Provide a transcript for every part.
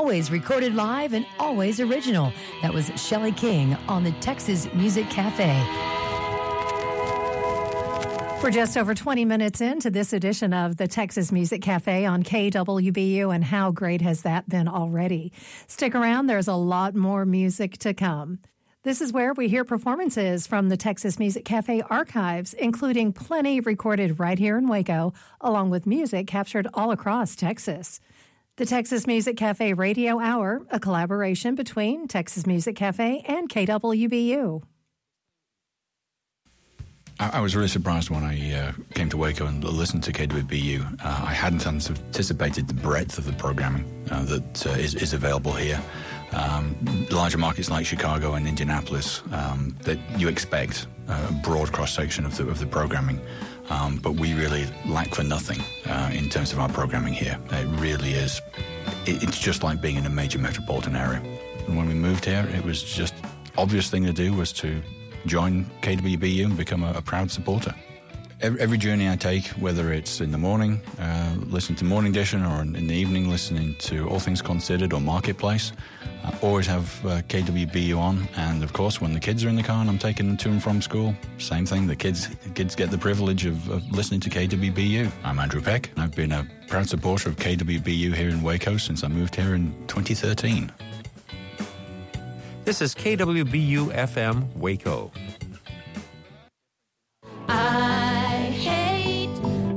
always recorded live and always original. That was Shelley King on the Texas Music Cafe. We're just over 20 minutes into this edition of the Texas Music Cafe on KWBU, and how great has that been already? Stick around, there's a lot more music to come. This is where we hear performances from the Texas Music Cafe archives, including plenty recorded right here in Waco, along with music captured all across Texas. The Texas Music Cafe Radio Hour, a collaboration between Texas Music Cafe and KWBU. I was really surprised when I came to Waco and listened to KWBU. I hadn't anticipated the breadth of the programming that is available here. Larger markets like Chicago and Indianapolis, that you expect a broad cross-section of the programming. But we really lack for nothing in terms of our programming here. It really is. It's just like being in a major metropolitan area. And when we moved here, it was just obvious thing to do was to join KWBU and become a proud supporter. Every journey I take, whether it's in the morning, listening to Morning Edition, or in the evening, listening to All Things Considered or Marketplace, I always have KWBU on. And of course, when the kids are in the car and I'm taking them to and from school, same thing. The kids get the privilege of listening to KWBU. I'm Andrew Peck. I've been a proud supporter of KWBU here in Waco since I moved here in 2013. This is KWBU FM Waco. I hate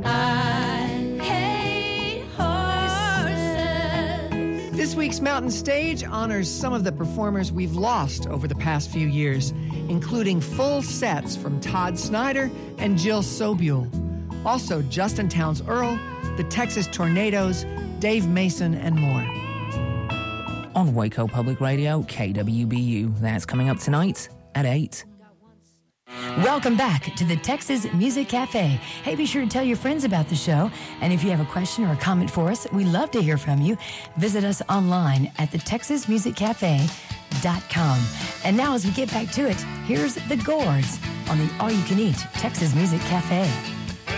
horses. This week's Mountain Stage honors some of the performers we've lost over the past few years, including full sets from Todd Snyder and Jill Sobule. Also, Justin Townes Earl, the Texas Tornadoes, Dave Mason, and more. On Waco Public Radio, KWBU. That's coming up tonight at 8. Welcome back to the Texas Music Cafe. Hey, be sure to tell your friends about the show. And if you have a question or a comment for us, we love to hear from you. Visit us online at thetexasmusiccafe.com. And now as we get back to it, here's the Gourds on the All You Can Eat Texas Music Cafe.